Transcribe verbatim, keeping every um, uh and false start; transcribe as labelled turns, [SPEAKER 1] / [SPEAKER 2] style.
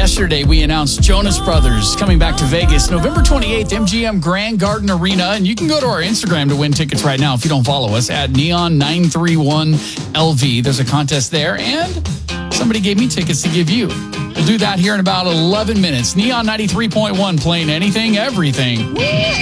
[SPEAKER 1] Yesterday, we announced Jonas Brothers coming back to Vegas November twenty-eighth, M G M Grand Garden Arena. And you can go to our Instagram to win tickets right now if you don't follow us at Neon nine three one L V. There's a contest there, and somebody gave me tickets to give you. We'll do that here in about eleven minutes. Neon ninety-three point one, playing anything, everything.